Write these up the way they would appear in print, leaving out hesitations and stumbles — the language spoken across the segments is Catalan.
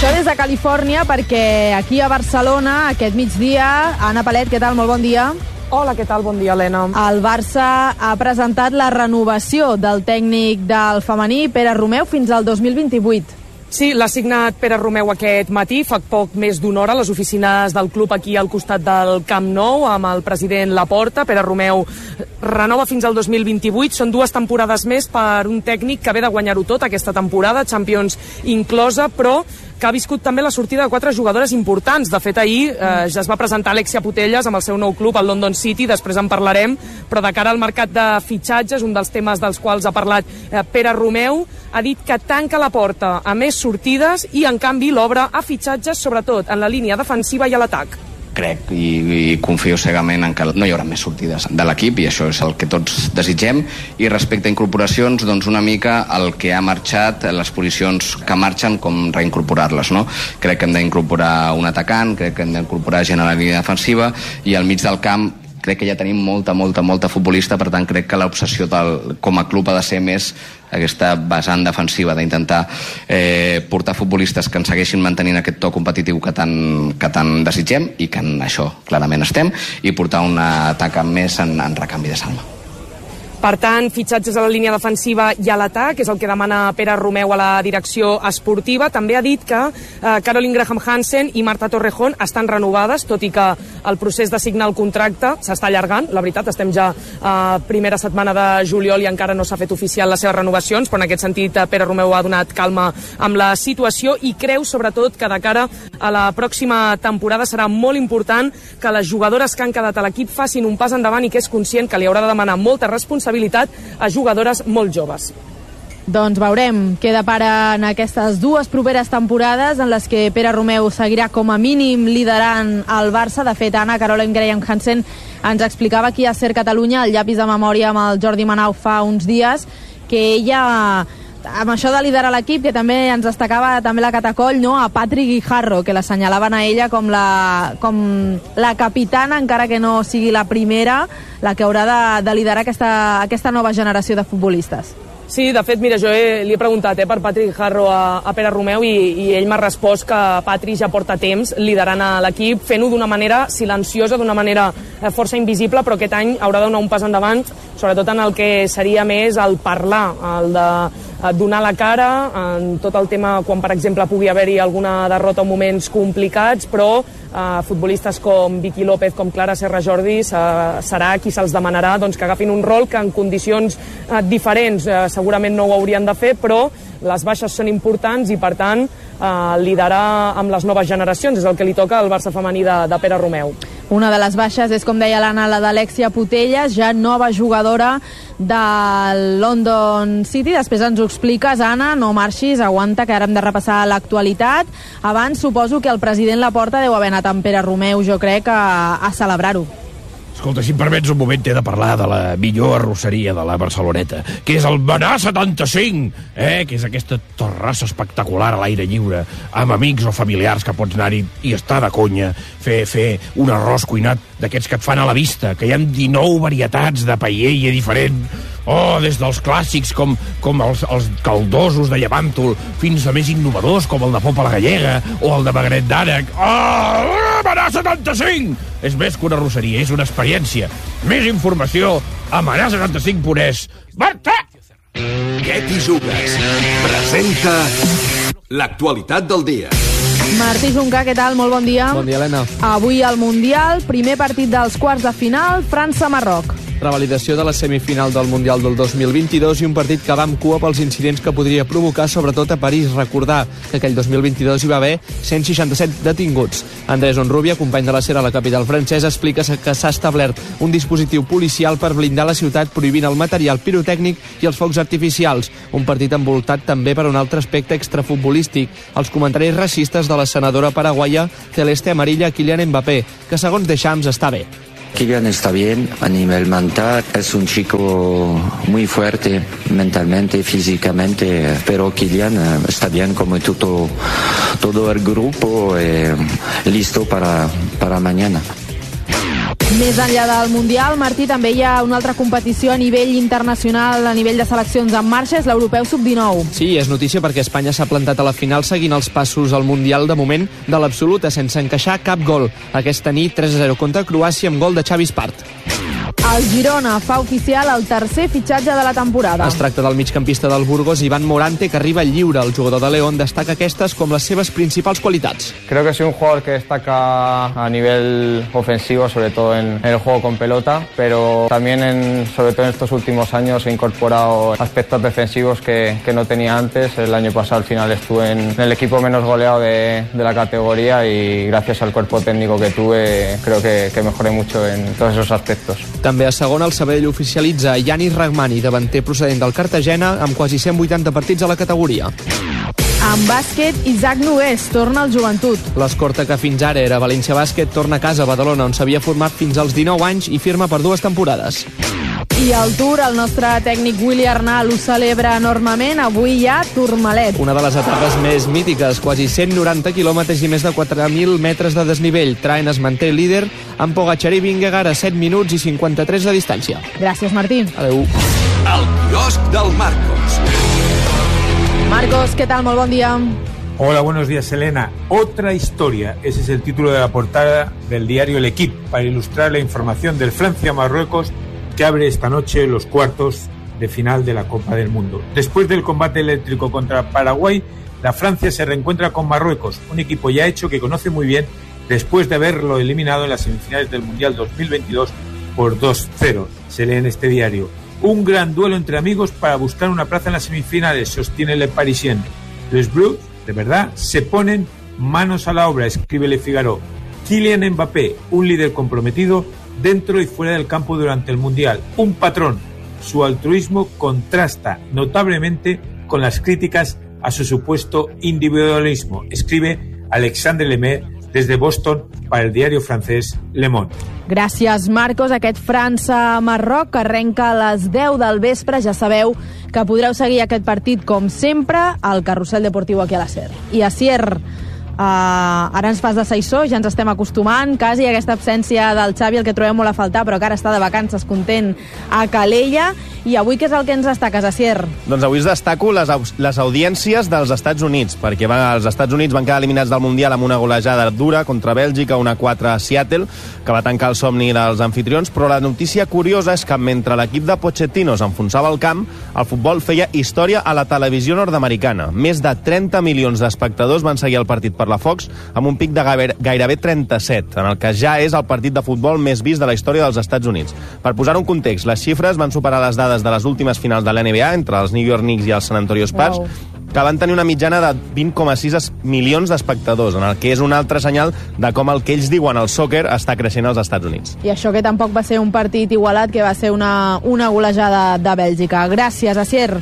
Això des de Califòrnia, perquè aquí a Barcelona, aquest migdia, Anna Palet, què tal? Molt bon dia. Hola, què tal? Bon dia, Helena. El Barça ha presentat la renovació del tècnic del femení, Pere Romeu, fins al 2028. Sí, l'ha signat Pere Romeu aquest matí, fa poc més d'una hora, a les oficines del club aquí al costat del Camp Nou, amb el president Laporta. Pere Romeu renova fins al 2028, són 2 temporades més per un tècnic que ve de guanyar-ho tot aquesta temporada, Champions inclosa, però que ha viscut també la sortida de 4 jugadores importants. De fet, ahir ja es va presentar Alexia Putellas amb el seu nou club, el London City, després en parlarem, però de cara al mercat de fitxatges, un dels temes dels quals ha parlat Pere Romeu, ha dit que tanca la porta a més sortides i, en canvi, l'obre a fitxatges, sobretot en la línia defensiva i a l'atac. Crec i confio cegament en que no hi haurà més sortides de l'equip i això és el que tots desitgem. I respecte a incorporacions, doncs una mica el que ha marxat, les posicions que marxen, com reincorporar-les, no? Crec que hem d'incorporar un atacant, crec que hem d'incorporar gent a la línia defensiva i al mig del camp crec que ja tenim molta futbolista, per tant crec que l'obsessió com a club ha de ser més aquesta vessant defensiva, d'intentar portar futbolistes que ens segueixin mantenint aquest to competitiu que tant desitgem i que en això clarament estem, i portar un atac més en recanvi de Salma. Per tant, fitxatges a la línia defensiva i a l'atac, és el que demana Pere Romeu a la direcció esportiva. També ha dit que Caroline Graham Hansen i Marta Torrejón estan renovades, tot i que el procés de signar el contracte s'està allargant. La veritat, estem ja a primera setmana de juliol i encara no s'ha fet oficial les seves renovacions, però en aquest sentit Pere Romeu ha donat calma amb la situació i creu, sobretot, que de cara a la pròxima temporada serà molt important que les jugadores que han quedat a l'equip facin un pas endavant i que és conscient que li haurà de demanar molta responsabilitat a jugadores molt joves. Doncs veurem què deparen aquestes 2 properes temporades en les que Pere Romeu seguirà com a mínim liderant el Barça. De fet, Anna, Caroline Graham Hansen ens explicava aquí a Ser Catalunya, el llapis de memòria amb el Jordi Manau fa uns dies, que ella, amb això de liderar l'equip, que també ens destacava també la Catacoll, no? A Patrick Guijarro, que l'assenyalaven a ella com la capitana, encara que no sigui la primera, la que haurà de liderar aquesta nova generació de futbolistes. Sí, de fet, mira, jo li he preguntat per Patrick Guijarro a Pere Romeu i ell m'ha respost que Patrick ja porta temps liderant a l'equip, fent-ho d'una manera silenciosa, d'una manera força invisible, però aquest any haurà de donar un pas endavant, sobretot en el que seria més el parlar, el de donar la cara en tot el tema quan, per exemple, pugui haver-hi alguna derrota o moments complicats, però futbolistes com Vicky López, com Clara Serra Jordi, serà qui se'ls demanarà doncs, que agafin un rol que en condicions diferents segurament no ho haurien de fer, però les baixes són importants i, per tant, liderar amb les noves generacions és el que li toca al Barça femení de Pere Romeu. Una de les baixes és, com deia l'Anna, la d'Alexia Putellas, ja nova jugadora del London City. Després ens ho expliques, Anna, no marxis, aguanta, que ara hem de repassar l'actualitat. Abans suposo que el president Laporta deu haver anat amb Pere Romeu, jo crec, a celebrar-ho. Escolta, si em permets un moment, he de parlar de la millor arrosseria de la Barceloneta, que és el Manà 75, que és aquesta terrassa espectacular a l'aire lliure, amb amics o familiars que pots anar-hi i estar de conya, fer un arròs cuinat d'aquests que et fan a la vista, que hi ha 19 varietats de paella diferent, des dels clàssics com els caldosos de Llevàntol fins a més innovadors com el de Popa la Gallega o el de Magret d'Ànec. Manà 75! És més que una arrosseria, és una experiència. Més informació a manà75.es. Barça! Què t'hi jugues? Presenta l'actualitat del dia. Martí Juncà, què tal? Molt bon dia. Bon dia, Helena. Avui al Mundial, primer partit dels quarts de final, França-Marroc. Revalidació de la semifinal del Mundial del 2022 i un partit que va amb cua pels incidents que podria provocar, sobretot a París. Recordar que aquell 2022 hi va haver 167 detinguts. Andrés Onrubia, company de la SER a la capital francesa, explica que s'ha establert un dispositiu policial per blindar la ciutat prohibint el material pirotècnic i els focs artificials. Un partit envoltat també per un altre aspecte extrafutbolístic, els comentaris racistes de la senadora paraguaya Celeste Amarilla Kylian Mbappé, que segons Deschamps està bé. Kylian está bien a nivel mental, es un chico muy fuerte mentalmente, físicamente, pero Kylian está bien como todo el grupo, listo para mañana. Més enllà del Mundial, Martí, també hi ha una altra competició a nivell internacional, a nivell de seleccions en marxa, és l'Europeu Sub-19. Sí, és notícia perquè Espanya s'ha plantat a la final seguint els passos al Mundial de moment de l'absoluta, sense encaixar cap gol. Aquesta nit 3-0 contra Croàcia amb gol de Xavi Espart. El Girona fa oficial el tercer fitxatge de la temporada. Es tracta del migcampista del Burgos, Iván Morante, que arriba lliure. El jugador de León destaca aquestes com les seves principals qualitats. Creo que soy un jugador que destaca a nivel ofensivo, sobre todo en el juego con pelota, pero también sobre todo en estos últimos años he incorporado aspectos defensivos que no tenía antes. El año pasado al final estuve en el equipo menos goleado de la categoría y gracias al cuerpo técnico que tuve creo que mejoré mucho en todos esos aspectos. També a segona el Sabadell oficialitza Yanis Rahmani, davanter procedent del Cartagena, amb quasi 180 partits a la categoria. En bàsquet, Isaac Nogués torna al Joventut. L'escorta que fins ara era València Bàsquet torna a casa a Badalona, on s'havia format fins als 19 anys i firma per 2 temporades. I el Tour, el nostre tècnic Willy Arnal ho celebra enormement. Avui hi ha Tourmalet. Una de les etapes més mítiques, quasi 190 quilòmetres i més de 4.000 metres de desnivell. Traen es manté líder amb Pogačar i Vingegaard a 7 minuts i 53 de distància. Gràcies, Martí. Adéu. El quiosc del Marcos. Marcos, ¿qué tal? Muy buen día. Hola, buenos días, Elena. Otra historia. Ese es el título de la portada del diario El Equipo, para ilustrar la información del Francia-Marruecos, que abre esta noche los cuartos de final de la Copa del Mundo. Después del combate eléctrico contra Paraguay, la Francia se reencuentra con Marruecos, un equipo ya hecho que conoce muy bien después de haberlo eliminado en las semifinales del Mundial 2022 por 2-0. Se lee en este diario. Un gran duelo entre amigos para buscar una plaza en las semifinales, sostiene Le Parisien. Les Bleus, de verdad, se ponen manos a la obra, escribe Le Figaro. Kylian Mbappé, un líder comprometido dentro y fuera del campo durante el Mundial. Un patrón. Su altruismo contrasta notablemente con las críticas a su supuesto individualismo, escribe Alexandre Lemaire desde Boston para el diario francès Le Monde. Gràcies, Marcos. Aquest França-Marroc arrenca a les 10 del vespre. Ja sabeu que podreu seguir aquest partit, com sempre, al Carrusel Deportiu aquí a la SER. I a Sier, ara ens fas de saissó, ja ens estem acostumant quasi a aquesta absència del Xavi, el que trobem molt a faltar, però que ara està de vacances content a Calella. I avui què és el que ens destaques, a Sier? Doncs avui us destaco les audiències dels Estats Units, perquè els Estats Units van quedar eliminats del Mundial amb una golejada dura contra Bèlgica, 1-4 a Seattle, que va tancar el somni dels anfitrions, però la notícia curiosa és que mentre l'equip de Pochettino s'enfonsava al camp, el futbol feia història a la televisió nord-americana. Més de 30 milions d'espectadors van seguir el partit per la Fox, amb un pic de gairebé 37, en el que ja és el partit de futbol més vist de la història dels Estats Units. Per posar un context, les xifres van superar les dades de les últimes finals de l'NBA entre els New York Knicks i els San Antonio Spurs, que van tenir una mitjana de 20,6 milions d'espectadors, en el que és un altre senyal de com el que ells diuen el sòquer està creixent als Estats Units. I això que tampoc va ser un partit igualat, que va ser una golejada de Bèlgica. Gràcies, Asier.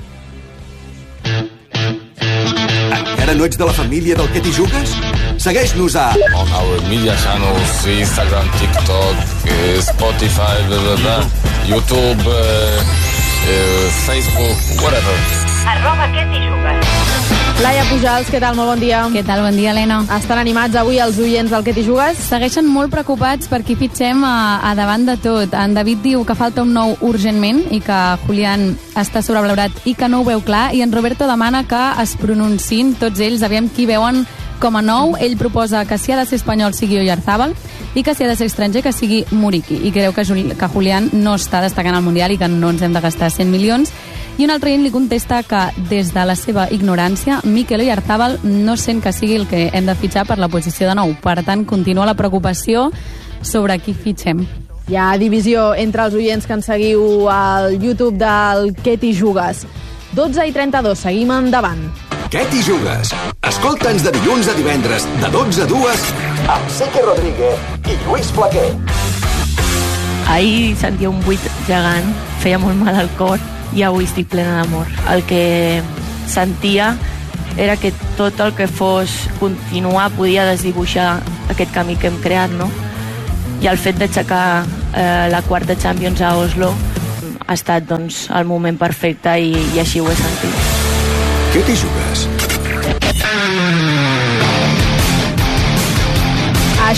Encara no ets de la família del Que t'hi jugues? Segueix-nos a... On our media channels, Instagram, TikTok, Spotify, blah, blah, blah, YouTube, Facebook, whatever. @Que t'hi jugues. Laia Pujals, què tal? Molt bon dia. Què tal? Bon dia, Helena. Estan animats avui els oients del Que t'hi jugues? Segueixen molt preocupats per qui fitxem a davant de tot. En David diu que falta un nou urgentment i que Julián està sobrevalorat i que no ho veu clar, i en Roberto demana que es pronunciïn tots ells, aviam qui veuen com a nou. Ell proposa que si ha de ser espanyol sigui Oyarzábal i que si ha de ser estranger que sigui Muriqui, i creu que Julián no està destacant al Mundial i que no ens hem de gastar 100 milions. I un altre gent li contesta que des de la seva ignorància Mikel Oyarzábal no sent que sigui el que hem de fitxar per la posició de nou. Per tant, continua la preocupació sobre qui fitxem. Hi ha divisió entre els oients que ens seguiu al YouTube del Que t'hi jugues. 12:32, seguim endavant. Què t'hi jugues? Escolta'ns de dilluns a divendres, de 12 a 2, amb Seque Rodríguez i Lluís Flaquer. Ahir sentia un buit gegant, feia molt mal al cor, i avui estic plena d'amor. El que sentia era que tot el que fos continuar podia desdibuixar aquest camí que hem creat, no? I el fet d'aixecar la quarta Champions a Oslo ha estat, doncs, el moment perfecte i així ho he sentit. Què t'hi jugues?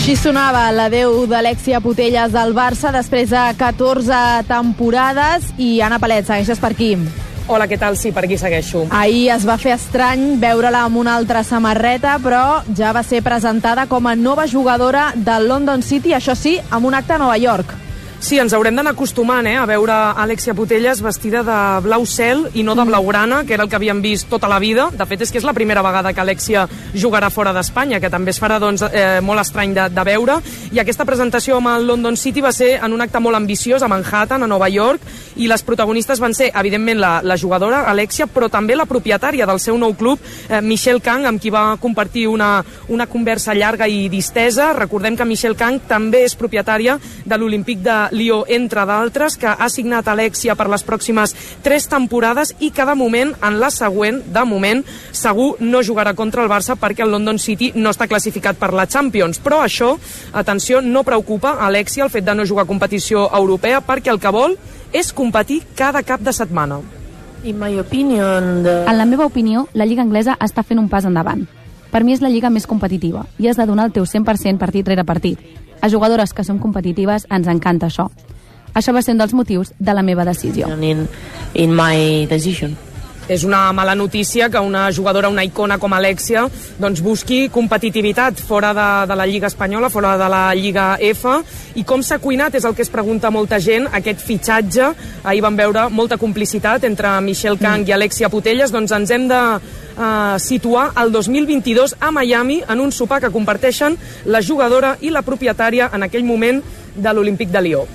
Així sonava l'adeu d'Alexia Putellas del Barça després de 14 temporades. I Anna Palet, segueixes per aquí? Hola, què tal? Sí, per aquí segueixo. Ahir es va fer estrany veure-la amb una altra samarreta, però ja va ser presentada com a nova jugadora del London City, això sí, amb un acte a Nova York. Sí, ens haurem d'anar acostumant a veure Alexia Putellas vestida de blau cel i no de blaugrana, que era el que havíem vist tota la vida. De fet, és que és la primera vegada que Alexia jugarà fora d'Espanya, que també es farà molt estrany de veure. I aquesta presentació amb el London City va ser en un acte molt ambiciós a Manhattan, a Nova York, i les protagonistes van ser, evidentment, la jugadora Alexia, però també la propietària del seu nou club, Michelle Kang, amb qui va compartir una conversa llarga i distesa. Recordem que Michelle Kang també és propietària de l'Olímpic de Lió, entre d'altres, que ha signat Alexia per les pròximes 3 temporades i que de moment, en la següent, de moment, segur no jugarà contra el Barça perquè el London City no està classificat per la Champions. Però això, atenció, no preocupa a Alexia el fet de no jugar a competició europea perquè el que vol és competir cada cap de setmana. En la meva opinió, la Lliga Anglesa està fent un pas endavant. Per mi és la lliga més competitiva i has de donar el teu 100% partit rere partit. A jugadores que som competitives ens encanta això. Això va ser un dels motius de la meva decisió. És una mala notícia que una jugadora, una icona com Alexia, doncs busqui competitivitat fora de la Lliga Espanyola, fora de la Lliga F. I com s'ha cuinat és el que es pregunta molta gent, aquest fitxatge. Ahir vam veure molta complicitat entre Michelle Kang i Alexia Putellas. Doncs ens hem de situar el 2022 a Miami en un sopar que comparteixen la jugadora i la propietària en aquell moment de l'Olímpic de Lió.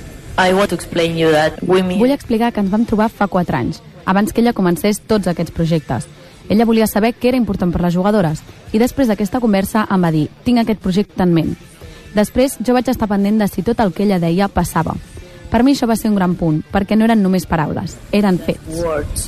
Vull explicar que ens vam trobar fa 4 anys, abans que ella comencés tots aquests projectes. Ella volia saber què era important per les jugadores i després d'aquesta conversa em va dir: tinc aquest projecte en ment. Després jo vaig estar pendent de si tot el que ella deia passava. Per mi això va ser un gran punt, perquè no eren només paraules, eren fets.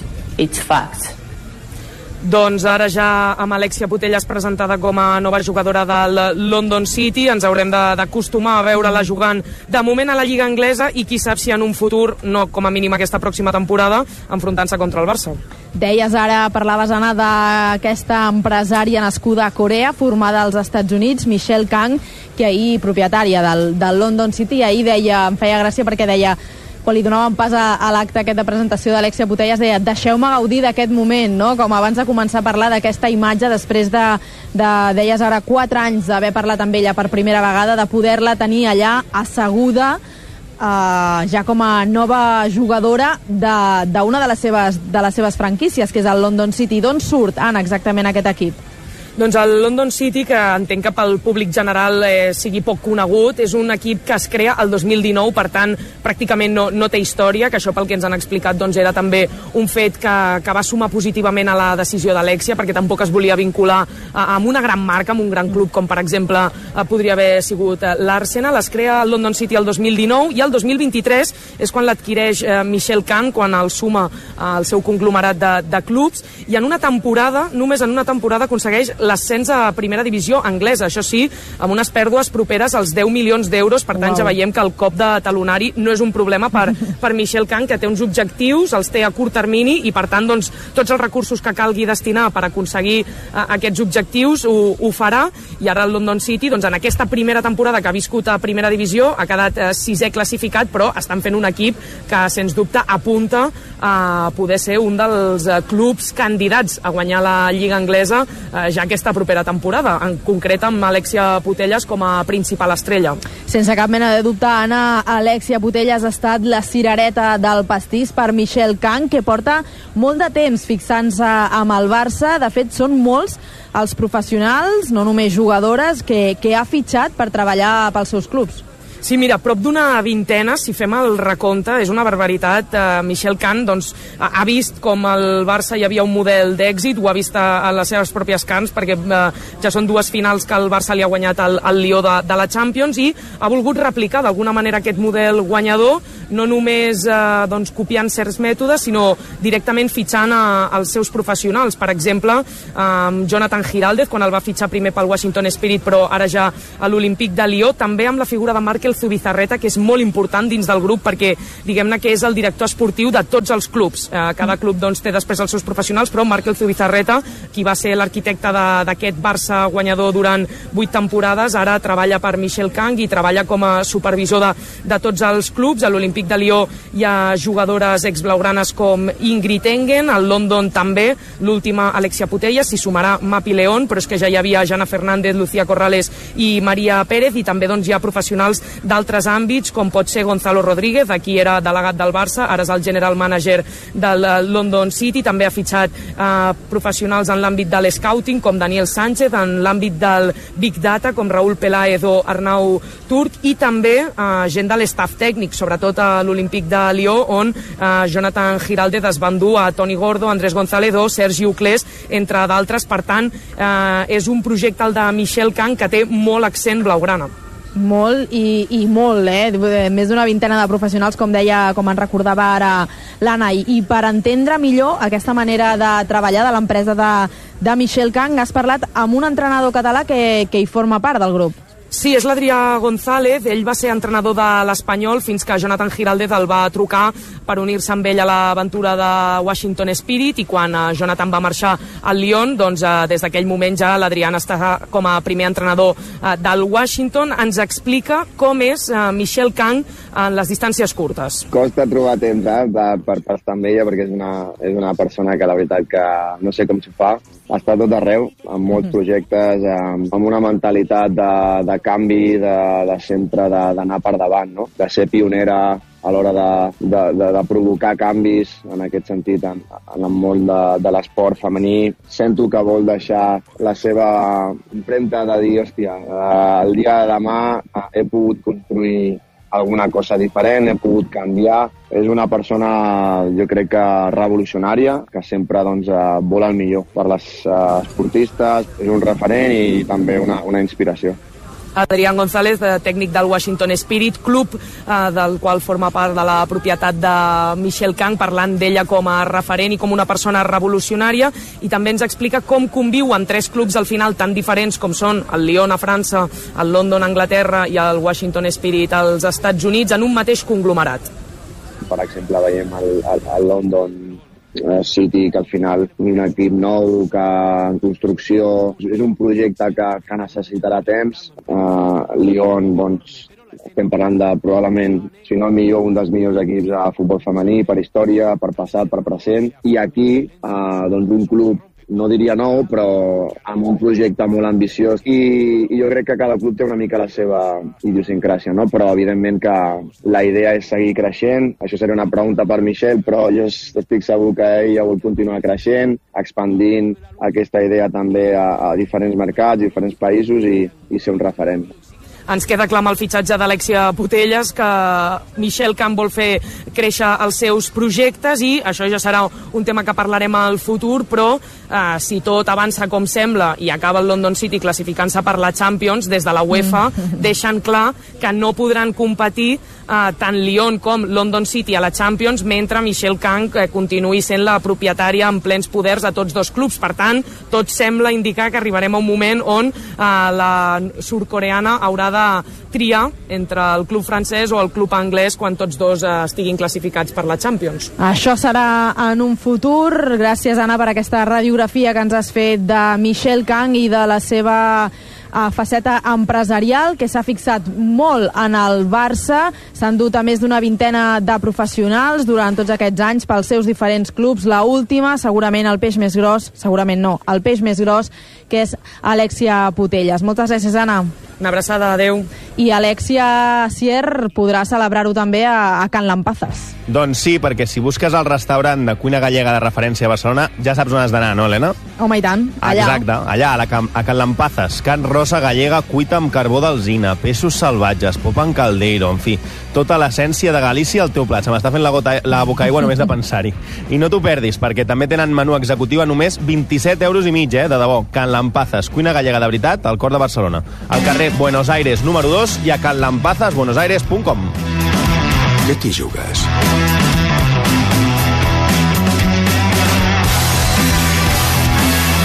Doncs ara ja amb Alexia Putellas presentada com a nova jugadora del London City, ens haurem d'acostumar a veure-la jugant de moment a la Lliga Anglesa i qui sap si en un futur, no com a mínim aquesta pròxima temporada, enfrontant-se contra el Barça. Deies ara, parlaves, Anna, d'aquesta empresària nascuda a Corea, formada als Estats Units, Michelle Kang, que ahir, propietària del London City, ahir deia, em feia gràcia perquè deia, quan li donaven pas a l'acte aquest de presentació d'Alexia Putellas, deia: deixeu-me gaudir d'aquest moment, no? Com abans de començar a parlar d'aquesta imatge, després de deies ara, 4 anys d'haver parlat amb ella per primera vegada, de poder-la tenir allà asseguda, ja com a nova jugadora d'una de les seves franquícies, que és el London City. D'on surt, Anna, exactament aquest equip? Doncs el London City, que entenc que pel públic general sigui poc conegut, és un equip que es crea el 2019, per tant, pràcticament no té història, que això pel que ens han explicat doncs, era també un fet que va sumar positivament a la decisió d'Alexia, perquè tampoc es volia vincular amb una gran marca, amb un gran club, com per exemple podria haver sigut l'Arsenal. Es crea el London City el 2019 i el 2023 és quan l'adquireix Michelle Kang, quan el suma al seu conglomerat de clubs, i en una temporada, només en una temporada, aconsegueix l'ascens a primera divisió anglesa, això sí, amb unes pèrdues properes als 10 milions d'euros, per tant ja veiem que el cop de talonari no és un problema per Michelle Kang, que té uns objectius, els té a curt termini i per tant doncs, tots els recursos que calgui destinar per aconseguir aquests objectius ho farà, i ara el London City doncs, en aquesta primera temporada que ha viscut a primera divisió ha quedat 6è classificat, però estan fent un equip que sens dubte apunta a poder ser un dels clubs candidats a guanyar la Lliga Anglesa ja aquesta propera temporada, en concret amb Alexia Putellas com a principal estrella. Sense cap mena de dubte, Anna, Alexia Putellas ha estat la cirereta del pastís per Michelle Kang, que porta molt de temps fixant-se amb el Barça. De fet, són molts els professionals, no només jugadores, que ha fitxat per treballar pels seus clubs. Sí, mira, prop d'una vintena, si fem el recompte, és una barbaritat. Michelle Kang doncs, ha vist com al Barça hi havia un model d'èxit, ho ha vist a les seves pròpies cans, perquè ja són 2 finals que el Barça li ha guanyat al Lió de la Champions, i ha volgut replicar d'alguna manera aquest model guanyador, no només doncs, copiant certs mètodes, sinó directament fitxant els seus professionals. Per exemple, Jonathan Giraldez, quan el va fitxar primer pel Washington Spirit, però ara ja a l'Olímpic de Lió, també amb la figura de Markel Zubizarreta, que és molt important dins del grup perquè, diguem-ne, que és el director esportiu de tots els clubs. Cada club doncs, té després els seus professionals, però Markel Zubizarreta, qui va ser l'arquitecte d'aquest Barça guanyador durant 8 temporades, ara treballa per Michel Kang i treballa com a supervisor de tots els clubs. A l'Olímpic de Lió hi ha jugadores exblaugranes com Ingrid Engen, al London també, l'última Alexia Putellas, s'hi sumarà Mapi León, però és que ja hi havia Jana Fernández, Lucía Corrales i Maria Pérez, i també doncs, hi ha professionals d'altres àmbits, com pot ser Gonzalo Rodríguez, aquí era delegat del Barça, ara és el general manager del London City, també ha fitxat professionals en l'àmbit de l'scouting, com Daniel Sánchez, en l'àmbit del Big Data, com Raúl Peláez o Arnau Turc, i també gent de l'estaf tècnic, sobretot a l'Olímpic de Lió, on Jonathan Giraldez es va endur a Toni Gordo, Andrés González o Sergi Uclés, entre d'altres. Per tant, és un projecte, el de Michel Kang, que té molt accent blaugrana. Molt i molt, més d'una vintena de professionals, com deia, com en recordava ara l'Anna. I per entendre millor aquesta manera de treballar de l'empresa de Michel Kang, has parlat amb un entrenador català que hi forma part del grup. Sí, és l'Adrià González, ell va ser entrenador de l'Espanyol fins que Jonathan Giraldez el va trucar per unir-se amb ell a l'aventura de Washington Spirit, i quan Jonathan va marxar al Lyon, doncs des d'aquell moment ja l'Adrià està com a primer entrenador del Washington. Ens explica com és Michel Kang en les distàncies curtes. Costa trobar temps per estar amb ella, perquè és una persona que la veritat que no sé com s'ho fa, està tot arreu, amb molts projectes, amb una mentalitat de canvi, de sempre d'anar per davant, no? De ser pionera a l'hora de provocar canvis, en aquest sentit, en el món de l'esport femení. Sento que vol deixar la seva empremta de dir, hòstia, el dia de demà he pogut construir alguna cosa diferent, he pogut canviar. És una persona, jo crec que revolucionària, que sempre doncs, vol el millor per les esportistes, és un referent i també una inspiració. Adrián González, tècnic del Washington Spirit, club del qual forma part de la propietat de Michel Kang, parlant d'ella com a referent i com una persona revolucionària, i també ens explica com conviuen 3 clubs al final tan diferents com són el Lyon a França, el London a Anglaterra i el Washington Spirit als Estats Units en un mateix conglomerat. Per exemple, veiem el London City, que al final és un equip nou, que en construcció és un projecte que necessitarà temps. Lyon, doncs, estem parlant de probablement, si no el millor, un dels millors equips de futbol femení, per història, per passat, per present. I aquí, doncs, un club, no diria nou, però amb un projecte molt ambiciós, i jo crec que cada club té una mica la seva idiosincràsia, no? Però evidentment que la idea és seguir creixent. Això seria una pregunta per Michel, però jo estic segur que ella vol continuar creixent, expandint aquesta idea també a diferents mercats, diferents països, i ser un referent. Ens queda clar amb el fitxatge d'Alexia Putellas que Michel Kang vol fer créixer els seus projectes, i això ja serà un tema que parlarem al futur, però si tot avança com sembla i acaba el London City classificant-se per la Champions, des de la UEFA deixen clar que no podran competir tant Lyon com London City a la Champions mentre Michel Kang continuï sent la propietària en plens poders a tots dos clubs. Per tant, tot sembla indicar que arribarem a un moment on la surcoreana haurà de triar entre el club francès o el club anglès quan tots dos estiguin classificats per la Champions. Això serà en un futur. Gràcies, Anna, per aquesta radiografia que ens has fet de Michel Kang i de la seva faceta empresarial, que s'ha fixat molt en el Barça. S'ha endut a més d'una vintena de professionals durant tots aquests anys pels seus diferents clubs. La última, segurament el peix més gros, segurament no, el peix més gros, que és Alexia Putellas. Moltes gràcies, Anna. Una abraçada, adeu. I Alexia Sier podrà celebrar-ho també a Can Lampazes. Doncs sí, perquè si busques el restaurant de cuina gallega de referència a Barcelona, ja saps on has d'anar, no, Helena? Home, i tant, allà. Exacte, allà, a Can Lampazes. Can rosa gallega cuita amb carbó d'alzina, peixos salvatges, popa en caldeiro, en fi, tota l'essència de Galícia al teu plat. Se m'està fent la boca aigua només de pensar-hi. I no t'ho perdis, perquè també tenen menú executiu a només 27,5 euros, de debò. Can Lampazes, cuina gallega de veritat, al cor de Barcelona. Al carrer Buenos Aires número 2 i a canlampazesbuenosaires.com. Què t'hi jugues?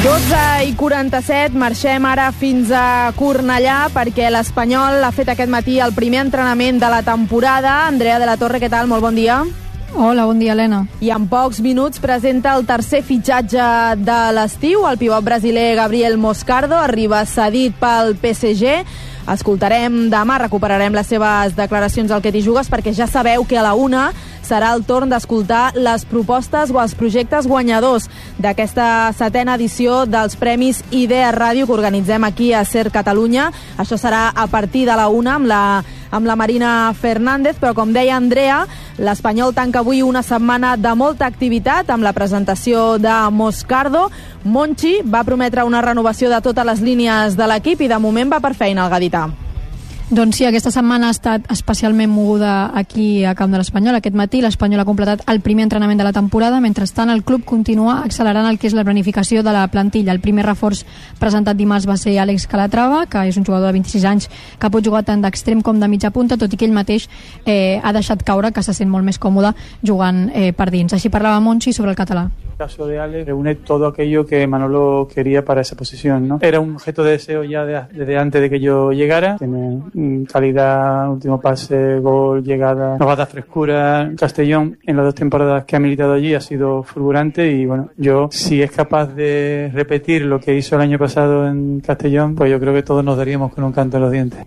12:47, marxem ara fins a Cornellà perquè l'Espanyol ha fet aquest matí el primer entrenament de la temporada. Andrea de la Torre, què tal? Molt bon dia. Hola, bon dia, Helena. I en pocs minuts presenta el tercer fitxatge de l'estiu. El pivot brasiler Gabriel Moscardo arriba cedit pel PSG. Escoltarem demà, recuperarem les seves declaracions al Que t'hi jugues, perquè ja sabeu que a la 1 serà el torn d'escoltar les propostes o els projectes guanyadors d'aquesta 7a edició dels Premis Idea Ràdio que organitzem aquí a SER Catalunya. Això serà a partir de la 1 amb la Marina Fernández, però com deia Andrea, l'Espanyol tanca avui una setmana de molta activitat amb la presentació de Moscardo. Monchi va prometre una renovació de totes les línies de l'equip i de moment va per feina el gadità. Doncs sí, aquesta setmana ha estat especialment moguda aquí a Camp de l'Espanyol. Aquest matí l'Espanyol ha completat el primer entrenament de la temporada. Mentrestant, el club continua accelerant el que és la planificació de la plantilla. El primer reforç presentat dimarts va ser Àlex Calatrava, que és un jugador de 26 anys que pot jugar tant d'extrem com de mitja punta, tot i que ell mateix ha deixat caure que se sent molt més còmode jugant per dins. Així parlava Monchi sobre el català. El caso de Alex reúne todo aquello que Manolo quería para esa posición, ¿no? Era un objeto de deseo ya desde antes de que yo llegara. Tiene calidad, último pase, gol, llegada, nos va a dar frescura. Castellón, en las 2 temporadas que ha militado allí, ha sido fulgurante y bueno, yo, si es capaz de repetir lo que hizo el año pasado en Castellón, pues yo creo que todos nos daríamos con un canto en los dientes.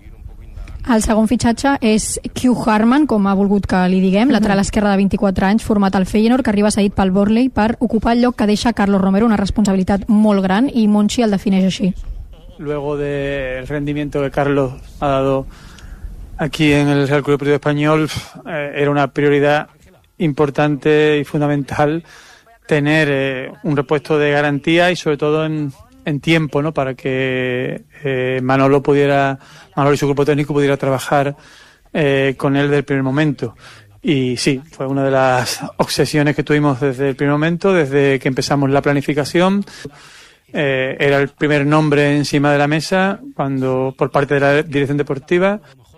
El segon fitxatge és Q Harman, com ha volgut que li diguem, lateral esquerre de 24 anys, format al Feyenoord, que arriba cedit pel Burnley per ocupar el lloc que deixa Carlos Romero, una responsabilitat molt gran, i Monchi el defineix així. Luego del rendimiento que Carlos ha dado aquí en el Real Club Deportivo Español, era una prioridad importante y fundamental tener un repuesto de garantía y sobre todo en tiempo, ¿no? Para que Manolo y su grupo técnico pudiera trabajar con él desde el primer momento. Y sí, fue una de las obsesiones que tuvimos desde el primer momento, desde que empezamos la planificación. Era el primer nombre encima de la mesa por parte de la dirección deportiva.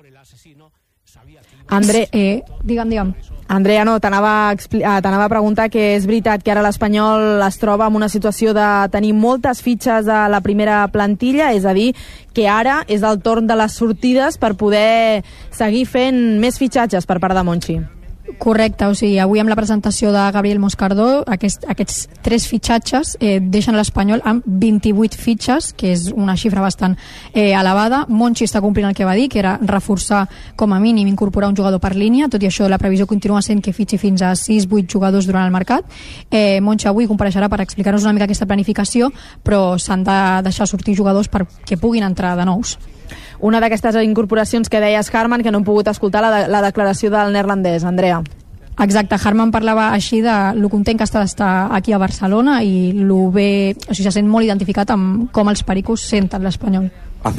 Digue'm. Andrea, no, t'anava a preguntar que és veritat que ara l'Espanyol es troba en una situació de tenir moltes fitxes a la primera plantilla, és a dir, que ara és el torn de les sortides per poder seguir fent més fitxatges per part de Monchi. Correcte, o sigui, avui amb la presentació de Gabriel Moscardo, aquests 3 fitxatges deixen l'Espanyol amb 28 fitxes, que és una xifra bastant elevada. Monchi està complint el que va dir, que era reforçar com a mínim, incorporar un jugador per línia, tot i això la previsió continua sent que fitxi fins a 6-8 jugadors durant el mercat. Monchi avui compareixerà per explicar-nos una mica aquesta planificació, però s'han de deixar sortir jugadors perquè puguin entrar de nous. Una d'aquestes incorporacions que deies, Harman, que no hem pogut escoltar la declaració del neerlandès, Andrea. Exacte, Harman parlava així de lo content que està d'estar aquí a Barcelona i se sent molt identificat amb com els pericos senten l'Espanyol.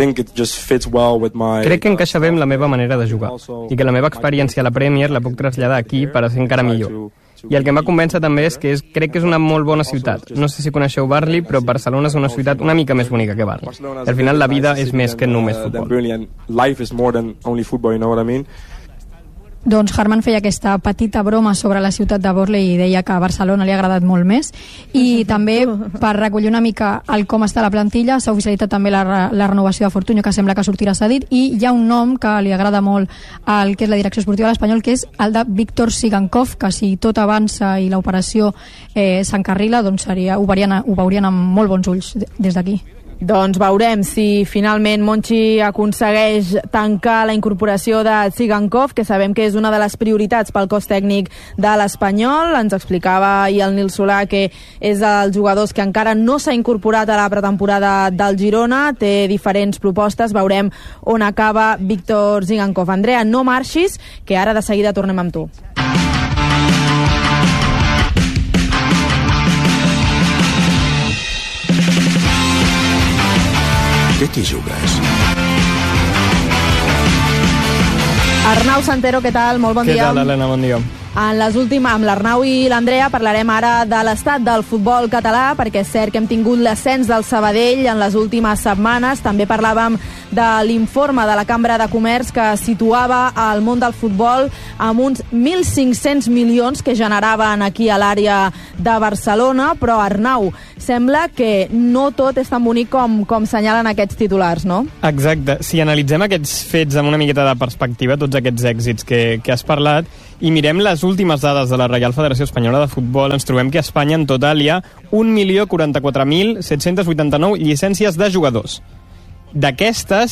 Crec que encaixa bé amb la meva manera de jugar i que la meva experiència a la Premier la puc traslladar aquí per a ser encara millor. I el que em va convèncer també és que crec que és una molt bona ciutat. No sé si coneixeu Burnley, però Barcelona és una ciutat una mica més bonica que Burnley. Al final la vida és més que només futbol. Doncs Harman feia aquesta petita broma sobre la ciutat de Burnley i deia que a Barcelona li ha agradat molt més. I també, per recollir una mica el com està la plantilla, s'ha oficialitzat també la renovació de Fortunio, que sembla que sortirà cedit, i hi ha un nom que li agrada molt al que és la direcció esportiva de l'Espanyol, que és el de Víctor Sigankov, que si tot avança i l'operació s'encarrila, doncs ho veurien amb molt bons ulls des d'aquí. Doncs veurem si finalment Monchi aconsegueix tancar la incorporació de Tsigankov, que sabem que és una de les prioritats pel cos tècnic de l'Espanyol. Ens explicava ahir el Nil Solà que és dels jugadors que encara no s'ha incorporat a la pretemporada del Girona, té diferents propostes, veurem on acaba Víctor Tsigankov. Andrea, no marxis, que ara de seguida tornem amb tu. Què t'hi jugues? Arnau Santero, què tal? Molt bon dia. Què tal, Helena? Bon dia. Amb l'Arnau i l'Andrea parlarem ara de l'estat del futbol català, perquè és cert que hem tingut l'ascens del Sabadell en les últimes setmanes. També parlàvem de l'informe de la Cambra de Comerç que situava el món del futbol amb uns 1.500 milions que generaven aquí a l'àrea de Barcelona, però Arnau, sembla que no tot és tan bonic com senyalen aquests titulars, no? Exacte. Si analitzem aquests fets amb una miqueta de perspectiva, tots aquests èxits que has parlat, i mirem les últimes dades de la Reial Federació Espanyola de Futbol, ens trobem que a Espanya en total hi ha 1.044.789 llicències de jugadors. D'aquestes,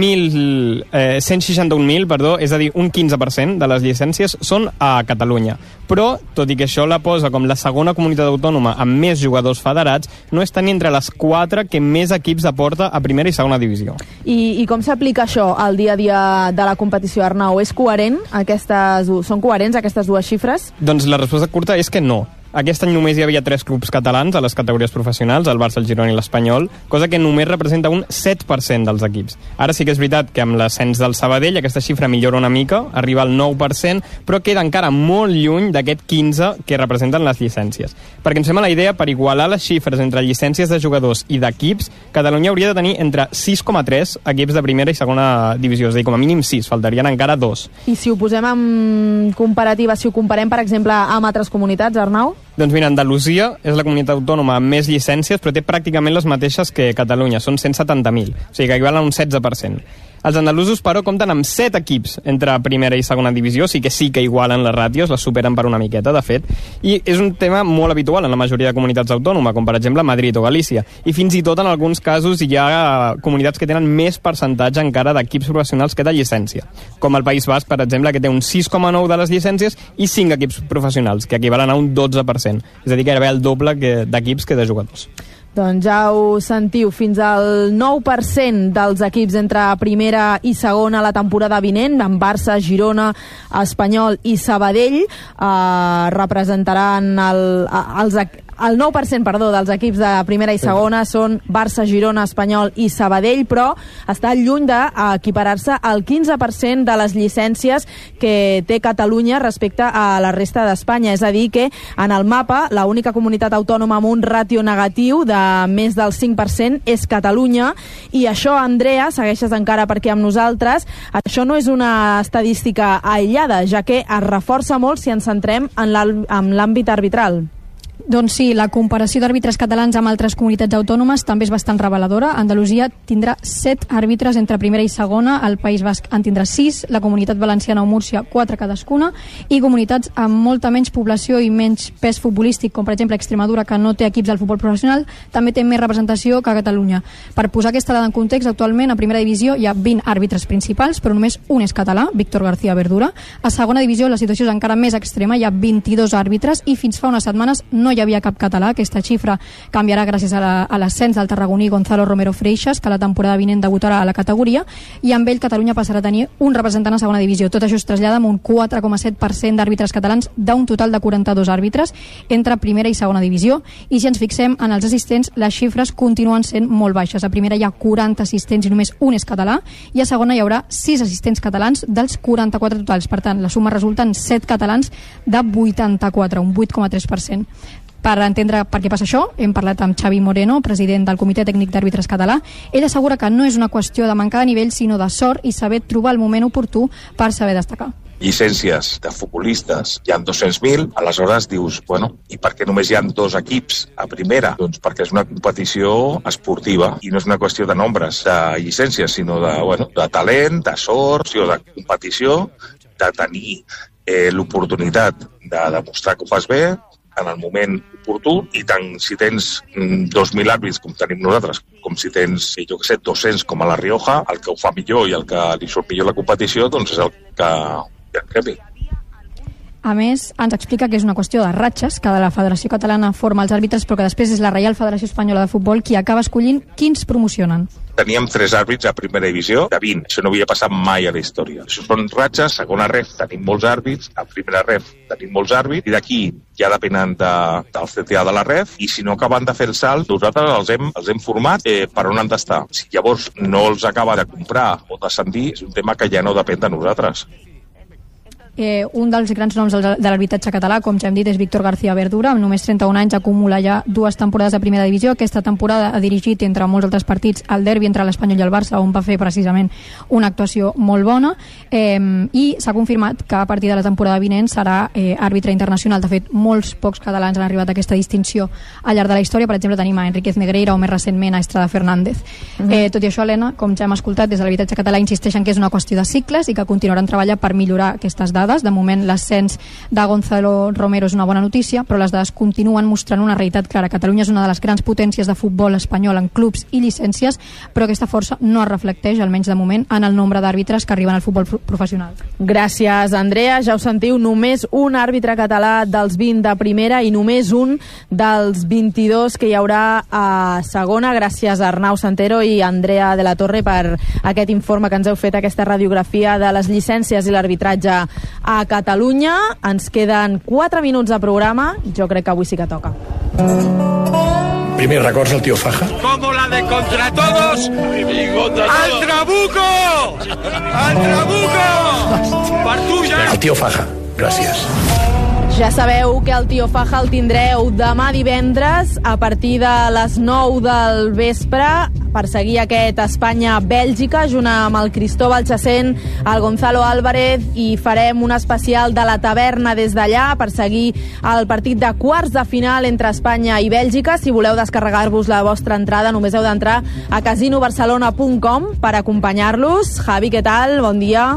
161.000, és a dir, un 15% de les llicències són a Catalunya. Però, tot i que això la posa com la segona comunitat autònoma amb més jugadors federats, no està ni entre les 4 que més equips aporta a primera i segona divisió. I com s'aplica això al dia a dia de la competició, Arnau? És coherent? Són coherents aquestes dues xifres? Doncs la resposta curta és que no. Aquest any només hi havia 3 clubs catalans a les categories professionals, el Barça, el Girona i l'Espanyol, cosa que només representa un 7% dels equips. Ara sí que és veritat que amb l'ascens del Sabadell aquesta xifra millora una mica, arriba al 9%, però queda encara molt lluny d'aquest 15% que representen les llicències. Perquè ens fem a la idea, per igualar les xifres entre llicències de jugadors i d'equips, Catalunya hauria de tenir entre 6,3 equips de primera i segona divisió, és a dir, com a mínim 6, faltarien encara 2. I si ho posem en comparativa, si ho comparem, per exemple, amb altres comunitats, Arnau? Doncs mira, Andalusia és la comunitat autònoma amb més llicències, però té pràcticament les mateixes que Catalunya, són 170.000, o sigui que equivalen a un 16%. Els andalusos, però, compten amb 7 equips entre primera i segona divisió, o sigui que sí que igualen les ràtios, les superen per una miqueta, de fet, i és un tema molt habitual en la majoria de comunitats autònomes, com per exemple Madrid o Galícia, i fins i tot en alguns casos hi ha comunitats que tenen més percentatge encara d'equips professionals que de llicència, com el País Basc, per exemple, que té un 6,9 de les llicències i 5 equips professionals, que equivalen a un 12%, és a dir, gairebé el doble d'equips que de jugadors. Doncs ja ho sentiu, fins al 9% dels equips entre primera i segona la temporada vinent, amb Barça, Girona, Espanyol i Sabadell, representaran el 9%, dels equips de primera i segona són Barça, Girona, Espanyol i Sabadell, però està lluny d'equiparar-se al 15% de les llicències que té Catalunya respecte a la resta d'Espanya. És a dir, que en el mapa l'única comunitat autònoma amb un ràtio negatiu de més del 5% és Catalunya, i això, Andrea, segueixes encara per aquí amb nosaltres, això no és una estadística aïllada, ja que es reforça molt si ens centrem en l'àmbit arbitral. Doncs sí, la comparació d'àrbitres catalans amb altres comunitats autònomes també és bastant reveladora. Andalusia tindrà 7 àrbitres entre primera i segona, el País Basc en tindrà 6, la comunitat valenciana o Múrcia 4 cadascuna, i comunitats amb molta menys població i menys pes futbolístic, com per exemple Extremadura, que no té equips del futbol professional, també té més representació que Catalunya. Per posar aquesta dada en context, actualment a primera divisió hi ha 20 àrbitres principals, però només un és català, Víctor García Verdura. A segona divisió la situació és encara més extrema, hi ha 22 àrbitres i fins fa unes setmanes no hi havia cap català. Aquesta xifra canviarà gràcies a l'ascens del tarragoní Gonzalo Romero Freixas, que la temporada vinent debutarà a la categoria, i amb ell Catalunya passarà a tenir un representant a segona divisió. Tot això es trasllada amb un 4,7% d'àrbitres catalans d'un total de 42 àrbitres entre primera i segona divisió, i si ens fixem en els assistents, les xifres continuen sent molt baixes. A primera hi ha 40 assistents i només un és català, i a segona hi haurà 6 assistents catalans dels 44 totals. Per tant, la suma resulta en 7 catalans de 84, un 8,3%. Per entendre per què passa això, hem parlat amb Xavi Moreno, president del Comitè Tècnic d'Àrbitres Català. Ell assegura que no és una qüestió de mancar de nivell, sinó de sort i saber trobar el moment oportú per saber destacar. Llicències de futbolistes hi ha 200.000, aleshores dius, bueno, i per què només hi ha 2 equips a primera? Doncs perquè és una competició esportiva i no és una qüestió de nombres de llicències, sinó de talent, de sort, de competició, de tenir l'oportunitat de demostrar que ho fas bé en el moment oportú, i tant si tens 2.000 àrbits com tenim nosaltres, com si tens, 200 com a la Rioja, el que ho fa millor i el que li surt millor la competició, doncs és el que hi ha premi. A més, ens explica que és una qüestió de ratxes, que la Federació Catalana forma els àrbitres, però que després és la Reial Federació Espanyola de Futbol qui acaba escollint quins promocionen. Teníem 3 àrbits a primera divisió de 20. Això no havia passat mai a la història. Això són ratxes, segona ref tenim molts àrbits, a primera ref tenim molts àrbits, i d'aquí ja depenen del CTA de la ref, i si no acaben de fer el salt, nosaltres els hem format per on han d'estar. Si llavors no els acaba de comprar o d'ascendir, és un tema que ja no depèn de nosaltres. Un dels grans noms de l'arbitratge català, com ja hem dit, és Víctor García Verdura, amb només 31 anys, acumula ja 2 temporades de primera divisió. Aquesta temporada ha dirigit, entre molts altres partits, el derbi entre l'Espanyol i el Barça, on va fer precisament una actuació molt bona, i s'ha confirmat que a partir de la temporada vinent serà àrbitre internacional. De fet, molts pocs catalans han arribat a aquesta distinció al llarg de la història. Per exemple, tenim a Enríquez Negreira o més recentment a Estrada Fernández. Tot i això, Helena, com ja hem escoltat, des de l'arbitratge català insisteixen que és una qüestió de cicles i que continuaran treballant per millorar aquestes dades. De moment, l'ascens de Gonzalo Romero és una bona notícia, però les dades continuen mostrant una realitat clara. Catalunya és una de les grans potències de futbol espanyol en clubs i llicències, però aquesta força no es reflecteix, almenys de moment, en el nombre d'àrbitres que arriben al futbol professional. Gràcies, Andrea. Ja ho sentiu, només un àrbitre català dels 20 de primera i només un dels 22 que hi haurà a segona. Gràcies a Arnau Santero i Andrea de la Torre per aquest informe que ens heu fet, aquesta radiografia de les llicències i l'arbitratge a Catalunya. Ens queden 4 minuts de programa. Jo crec que avui sí que toca. Primer, records el tio Faja? Como la de Contra Todos. ¡Al Trabuco! ¡Al Trabuco! Per tu, ja. El tio Faja, gràcies. Ja sabeu que el tio Faja el tindreu demà divendres a partir de les 9 del vespre per seguir aquest Espanya-Bèlgica junt amb el Cristóbal Chacén, el Gonzalo Álvarez, i farem un especial de la taverna des d'allà per seguir el partit de quarts de final entre Espanya i Bèlgica. Si voleu descarregar-vos la vostra entrada, només heu d'entrar a casinobarcelona.com per acompanyar-los. Javi, què tal? Bon dia.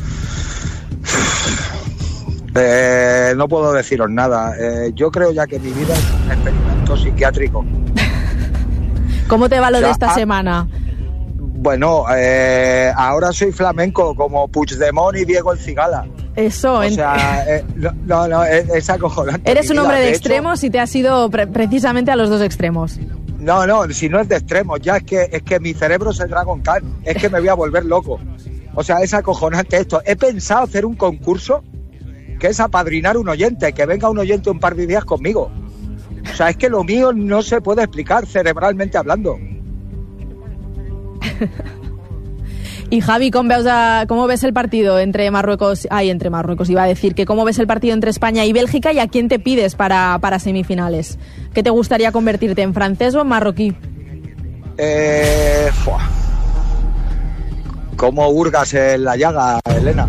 No puedo deciros nada. Yo creo ya que mi vida es un experimento psiquiátrico. ¿Cómo te va lo de esta semana? Bueno, ahora soy flamenco como Puigdemont y Diego El Cigala. Eso. O sea, no, es acojonante. Eres un hombre de extremos hecho, y te has ido precisamente a los dos extremos. No, si no es de extremos, ya es que mi cerebro es el Dragon Khan, es que me voy a volver loco. O sea, es acojonante esto. He pensado hacer un concurso que es apadrinar un oyente, que venga un oyente un par de días conmigo. O sea, es que lo mío no se puede explicar cerebralmente hablando. Y Javi, ¿cómo ves el partido entre Marruecos? Iba a decir que ¿cómo ves el partido entre España y Bélgica y a quién te pides para semifinales? ¿Qué te gustaría convertirte, en francés o en marroquí? ¿Cómo hurgas en la llaga, Elena?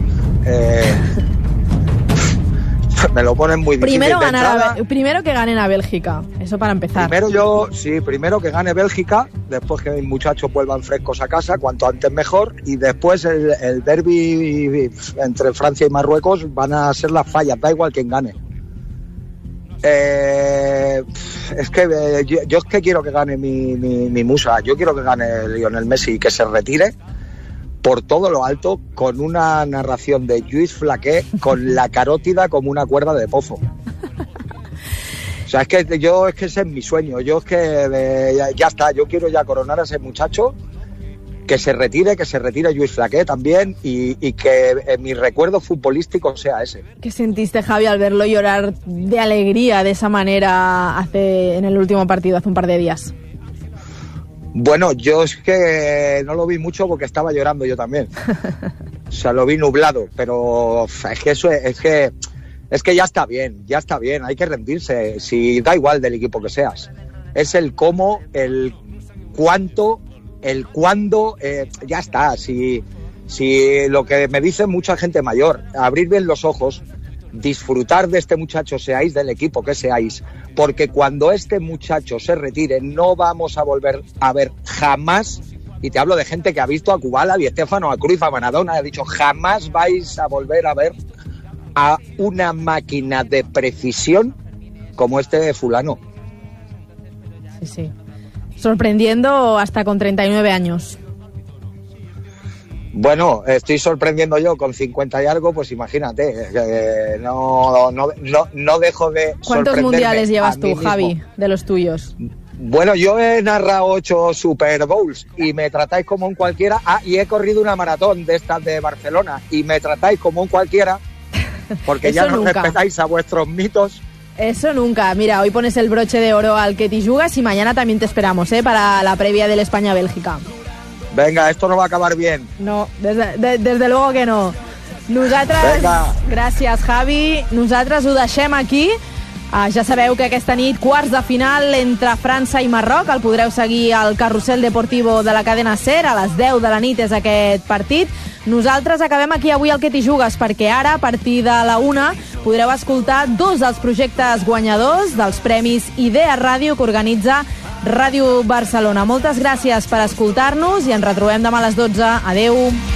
Me lo ponen muy difícil. Primero que ganen a Bélgica, eso para empezar. Primero que gane Bélgica, después que mis muchachos vuelvan frescos a casa, cuanto antes mejor, y después el derbi entre Francia y Marruecos van a ser las fallas, da igual quién gane. Es que yo es que quiero que gane mi musa, yo quiero que gane Lionel Messi y que se retire por todo lo alto, con una narración de Lluís Flaqué, con la carótida como una cuerda de pozo. O sea, es que ese es mi sueño. Yo es que ya está, yo quiero ya coronar a ese muchacho, que se retire Lluís Flaqué también, y que mi recuerdo futbolístico sea ese. ¿Qué sentiste, Javi, al verlo llorar de alegría de esa manera en el último partido, hace un par de días? Bueno, yo es que no lo vi mucho porque estaba llorando yo también. O sea, lo vi nublado, pero es que eso es que ya está bien, hay que rendirse. Si da igual del equipo que seas. Es el cómo, el cuánto, el cuándo, ya está. Si lo que me dice mucha gente mayor, abrir bien los ojos, disfrutar de este muchacho, seáis del equipo que seáis, porque cuando este muchacho se retire no vamos a volver a ver jamás, y te hablo de gente que ha visto a Kubala, a Di Stéfano, a Cruyff, a Maradona, ha dicho jamás vais a volver a ver a una máquina de precisión como este fulano. Sí. Sorprendiendo hasta con 39 años. Bueno, estoy sorprendiendo yo con 50 y algo, pues imagínate, no dejo de sorprenderme. ¿Cuántos mundiales llevas tú, Javi, de los tuyos? Bueno, yo he narrado 8 Super Bowls y me tratáis como un cualquiera. Y he corrido una maratón de estas de Barcelona y me tratáis como un cualquiera, porque ya no respetáis a vuestros mitos. Eso nunca. Mira, hoy pones el broche de oro al que te jugas y mañana también te esperamos, para la previa del España-Bélgica. Venga, esto no va a acabar bien. No, desde luego que no. Nosaltres, gràcies, Javi. Nosaltres ho deixem aquí. Ja sabeu que aquesta nit, quarts de final entre França i Marroc. El podreu seguir al Carrusel Deportivo de la cadena SER. A les 10 de la nit és aquest partit. Nosaltres acabem aquí avui el Que t'hi jugues, perquè ara, a partir de la 1, podreu escoltar dos dels projectes guanyadors dels premis Idea Ràdio que organitza Ràdio Barcelona. Moltes gràcies per escoltar-nos i ens retrobem demà a les 12. Adeu.